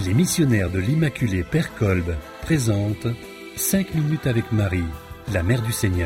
Les missionnaires de l'Immaculée Père Kolb présentent 5 minutes avec Marie, la Mère du Seigneur.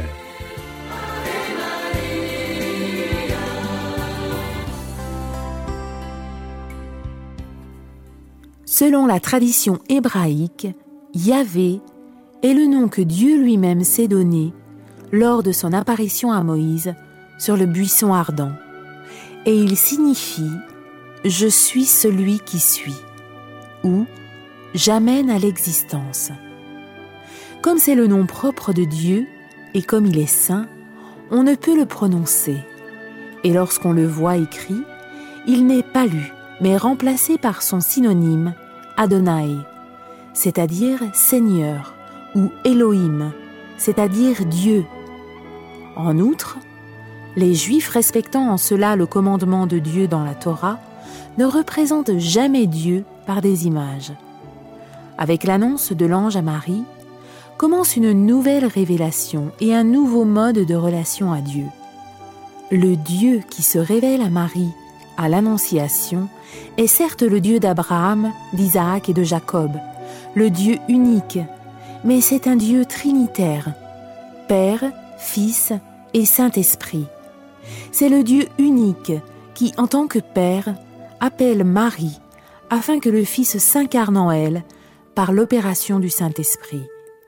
Selon la tradition hébraïque, Yahvé est le nom que Dieu lui-même s'est donné lors de son apparition à Moïse sur le buisson ardent. Et il signifie « Je suis celui qui suis » ou « J'amène à l'existence ». Comme c'est le nom propre de Dieu et comme il est saint, on ne peut le prononcer. Et lorsqu'on le voit écrit, il n'est pas lu, mais remplacé par son synonyme Adonai, c'est-à-dire Seigneur, ou Elohim, c'est-à-dire Dieu. En outre, les Juifs respectant en cela le commandement de Dieu dans la Torah ne représentent jamais Dieu par des images. Avec l'annonce de l'ange à Marie, commence une nouvelle révélation et un nouveau mode de relation à Dieu. Le Dieu qui se révèle à Marie à l'Annonciation est certes le Dieu d'Abraham, d'Isaac et de Jacob, le Dieu unique, mais c'est un Dieu trinitaire, Père, Fils et Saint-Esprit. C'est le Dieu unique qui, en tant que Père, appelle Marie afin que le Fils s'incarne en elle par l'opération du Saint-Esprit.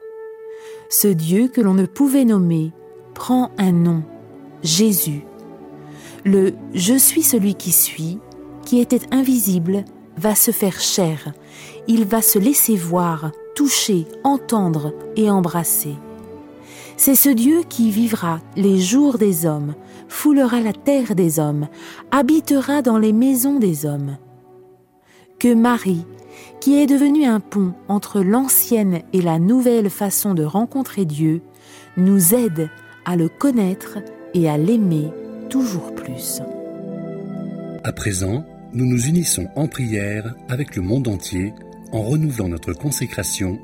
Ce Dieu que l'on ne pouvait nommer prend un nom, Jésus. Le « Je suis celui qui suis », qui était invisible, va se faire chair. Il va se laisser voir, toucher, entendre et embrasser. C'est ce Dieu qui vivra les jours des hommes, foulera la terre des hommes, habitera dans les maisons des hommes. Que Marie, qui est devenue un pont entre l'ancienne et la nouvelle façon de rencontrer Dieu, nous aide à le connaître et à l'aimer toujours plus. À présent, nous nous unissons en prière avec le monde entier en renouvelant notre consécration